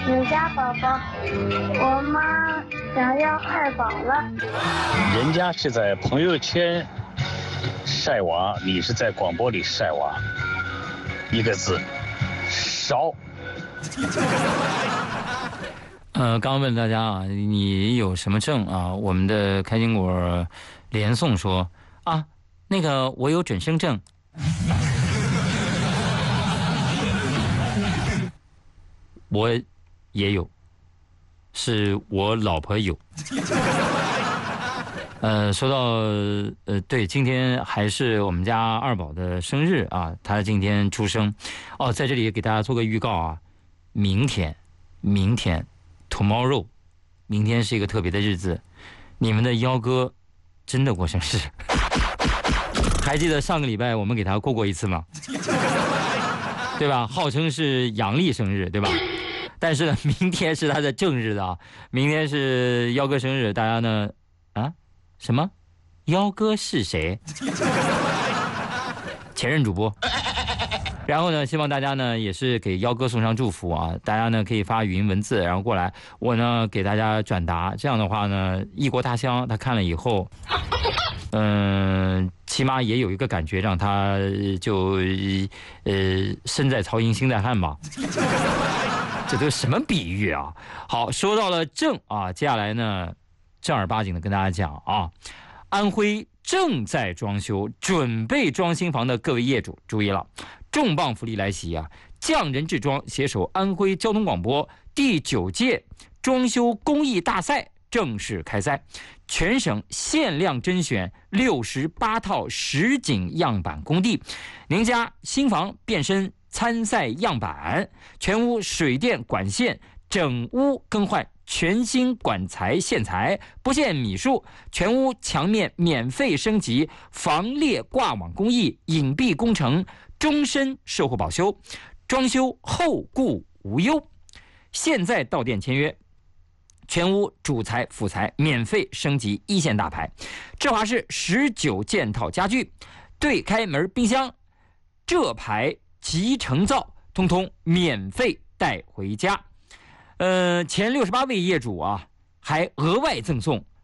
我家宝宝，我妈想要二宝了。 人家是在朋友圈晒娃，你是在广播里晒娃，一个字，少。 刚刚问大家啊，你有什么症啊？我们的开心果连宋说啊，那个我有准生症。我也有，是我老婆有。说到对，今天还是我们家二宝的生日啊，他今天出生。哦，在这里给大家做个预告啊，明天 tomorrow， 明天是一个特别的日子，你们的幺哥真的过生日。还记得上个礼拜我们给他过一次吗？对吧？号称是阳历生日，对吧？但是呢，明天是他的正日的啊，明天是幺哥生日，大家呢啊什么？幺哥是谁？前任主播。然后呢，希望大家呢也是给幺哥送上祝福啊！大家呢可以发语音文字，然后过来，我呢给大家转达。这样的话呢，异国他乡他看了以后，起码也有一个感觉，让他就身在曹营心在汉吧。这都什么比喻啊？好，说到了正啊，接下来呢，正儿八经的跟大家讲啊，安徽正在装修、准备装新房的各位业主注意了，重磅福利来袭啊！匠人制装携手安徽交通广播第9届装修工艺大赛正式开赛，全省限量甄选68套实景样板工地，您家新房变身参赛样板，全屋水电管线整屋更换全新管材线材，不限米数，全屋墙面免费升级防裂挂网工艺，隐蔽工程，终身售后保修，装修后顾无忧。现在到店签约，全屋主材辅材免费升级一线大牌，智华式19件套家具，对开门冰箱，这牌集成灶，通通免费带回家。前68位业主啊，还额外赠送